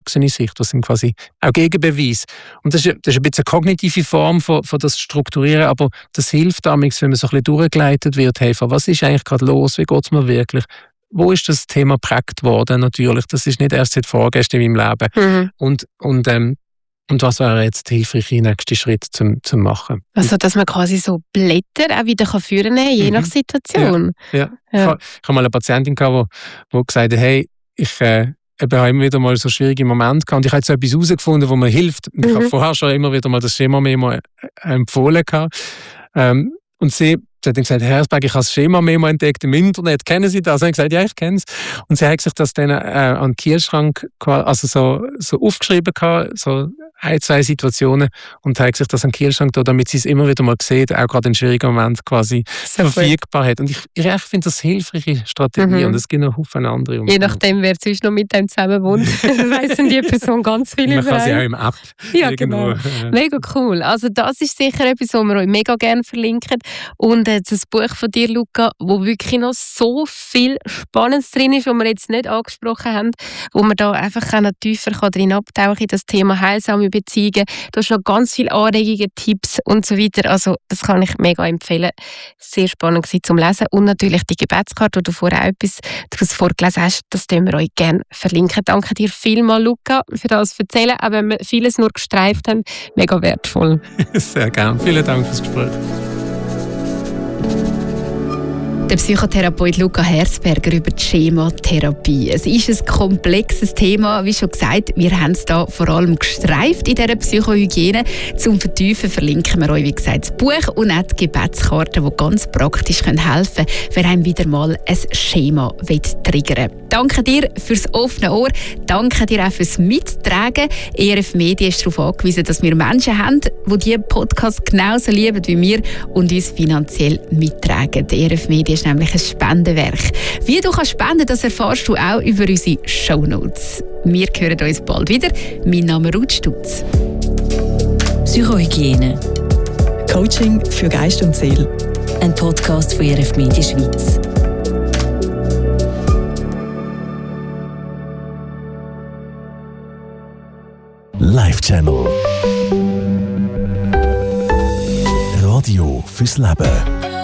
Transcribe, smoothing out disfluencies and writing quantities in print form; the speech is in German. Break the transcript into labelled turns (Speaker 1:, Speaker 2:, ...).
Speaker 1: erwachsene Sicht. Das sind quasi auch Gegenbeweise. Und das ist ein bisschen eine kognitive Form von das Strukturieren, aber das hilft damals, wenn man so ein bisschen durchgeleitet wird, hey, was ist eigentlich gerade los, wie geht es mir wirklich? Wo ist das Thema geprägt worden? Natürlich, das ist nicht erst seit vorgestern in meinem Leben. Und was wäre jetzt der hilfreiche nächste Schritt zum machen?
Speaker 2: Also, dass man quasi so Blätter auch wieder führen kann, je nach Situation.
Speaker 1: Ja. Ich habe mal eine Patientin gehabt, die gesagt hat, hey, ich habe immer wieder mal so schwierige Momente gehabt und ich habe jetzt etwas herausgefunden, wo mir hilft. Ich habe vorher schon immer wieder mal das Schema-Memo empfohlen gehabt. Und sie hat dann gesagt, Herr Hersberg, ich habe das Schema-Memo entdeckt im Internet. Kennen Sie das? Und ich habe gesagt, ja, ich kenne es. Und sie hat sich das dann an den Kühlschrank also so aufgeschrieben gehabt, so 1-2 Situationen, und hat sich das an den Kühlschrank da, damit sie es immer wieder mal sieht, auch gerade in schwierigen Momenten quasi verfügbar hat. Und ich finde das eine hilfreiche Strategie und es gibt noch Haufen andere.
Speaker 2: Je nachdem, wer sonst noch mit dem zusammen wohnt, weiss die Person ganz viel über
Speaker 1: Man kann sie auch im App
Speaker 2: genau. Mega cool. Also das ist sicher etwas, was wir euch mega gerne verlinken. Und das Buch von dir, Luca, wo wirklich noch so viel Spannendes drin ist, was wir jetzt nicht angesprochen haben, wo man da einfach tiefer drin abtauchen kann in das Thema heilsame Beziehungen. Da hast noch ganz viele Anregungen, Tipps und so weiter. Also das kann ich mega empfehlen. Sehr spannend zum Lesen. Und natürlich die Gebetskarte, wo du vorher auch etwas daraus vorgelesen hast, das tun wir euch gerne verlinken. Danke dir vielmals, Luca, für das Erzählen. Auch wenn wir vieles nur gestreift haben, mega wertvoll.
Speaker 1: Sehr gerne. Vielen Dank fürs Gespräch.
Speaker 3: Der Psychotherapeut Luca Hersberger über die Schematherapie. Es ist ein komplexes Thema, wie schon gesagt. Wir haben es da vor allem gestreift in dieser Psychohygiene. Zum Vertiefen verlinken wir euch, wie gesagt, das Buch und auch die Gebetskarten, die ganz praktisch helfen können, wer einem wieder mal ein Schema triggern will. Danke dir fürs offene Ohr. Danke dir auch fürs Mittragen. ERF Media ist darauf angewiesen, dass wir Menschen haben, die diesen Podcast genauso lieben wie wir und uns finanziell mittragen. Die ERF Media ist nämlich ein Spendenwerk. Wie du spenden kannst, das erfährst du auch über unsere Shownotes. Wir hören uns bald wieder. Mein Name ist Ruth Stutz.
Speaker 4: Psychohygiene.
Speaker 5: Coaching für Geist und Seele.
Speaker 4: Ein Podcast von ERF Media Schweiz.
Speaker 6: Live Channel. Radio fürs Leben.